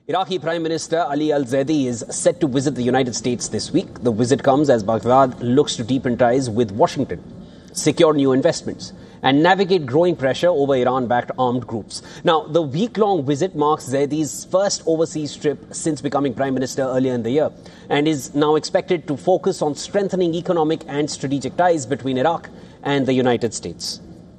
Iraqi Prime Minister Ali al-Zaidi is set to visit the United States this week. The visit comes as Baghdad looks to deepen ties with Washington, secure new investments, and navigate growing pressure over Iran-backed armed groups. Now, the week-long visit marks Zaidi's first overseas trip since becoming Prime Minister earlier in the year and is now expected to focus on strengthening economic and strategic ties between Iraq and the United States.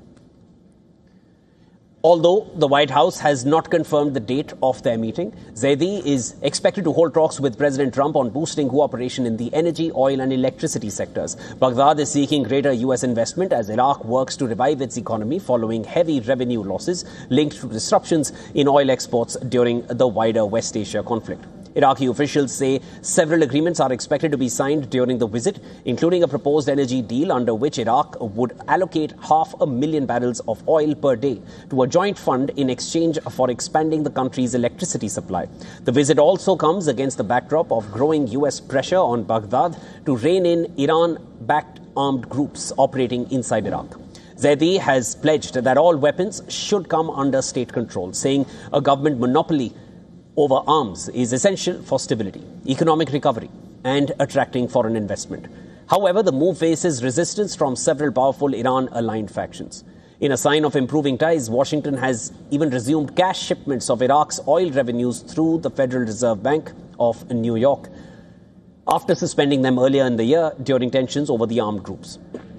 Although the White House has not confirmed the date of their meeting, Zaidi is expected to hold talks with President Trump on boosting cooperation in the energy, oil and electricity sectors. Baghdad is seeking greater U.S. investment as Iraq works to revive its economy following heavy revenue losses linked to disruptions in oil exports during the wider West Asia conflict. Iraqi officials say several agreements are expected to be signed during the visit, including a proposed energy deal under which Iraq would allocate 500,000 barrels of oil per day to a joint fund in exchange for expanding the country's electricity supply. The visit also comes against the backdrop of growing U.S. pressure on Baghdad to rein in Iran-backed armed groups operating inside Iraq. Zaidi has pledged that all weapons should come under state control, saying a government monopoly over arms is essential for stability, economic recovery, and attracting foreign investment. However, the move faces resistance from several powerful Iran-aligned factions. In a sign of improving ties, Washington has even resumed cash shipments of Iraq's oil revenues through the Federal Reserve Bank of New York, after suspending them earlier in the year during tensions over the armed groups.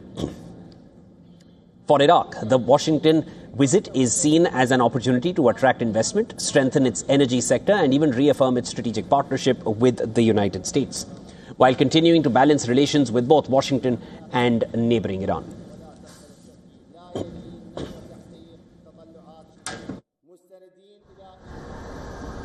For Iraq, the Washington visit is seen as an opportunity to attract investment, strengthen its energy sector, and even reaffirm its strategic partnership with the United States, while continuing to balance relations with both Washington and neighboring Iran.